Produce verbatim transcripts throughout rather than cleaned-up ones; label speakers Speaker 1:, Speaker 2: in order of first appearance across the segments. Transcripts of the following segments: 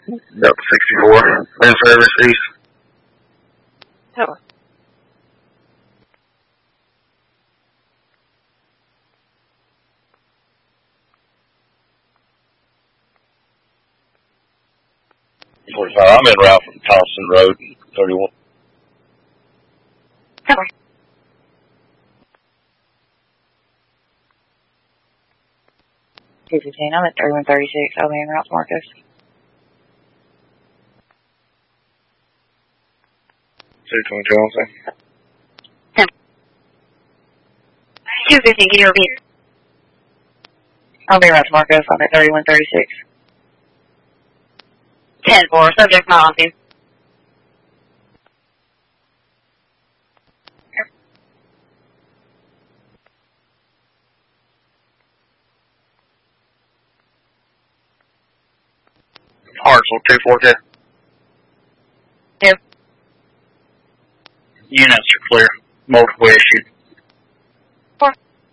Speaker 1: Delta sixty-four. In service east.
Speaker 2: Tower.
Speaker 1: forty-five. I'm en route from Thompson Road, thirty-one.
Speaker 2: Tower. two fifteen, I'm at thirty-one thirty-six. I'll be en route to Marcos.
Speaker 1: two twenty-two, I'm saying.
Speaker 2: two fifteen, can you repeat? I'll be en route to Marcos. I'm at thirty-one thirty-six. ten four, subject not on scene.
Speaker 1: Hartsville, two four two.
Speaker 2: Two.
Speaker 1: Units are clear. Multiple issued.
Speaker 2: Four.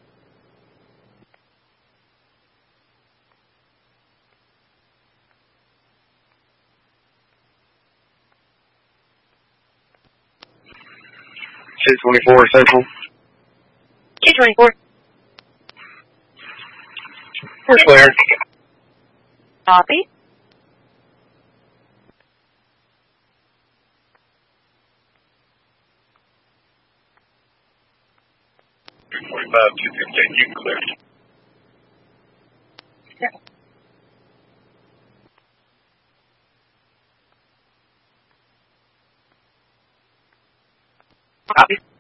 Speaker 1: two twenty-four, Central.
Speaker 2: two twenty-four.
Speaker 1: We're clear.
Speaker 2: Copy.
Speaker 1: forty-five, two fifteen, you can clear.
Speaker 2: Yeah. Copy.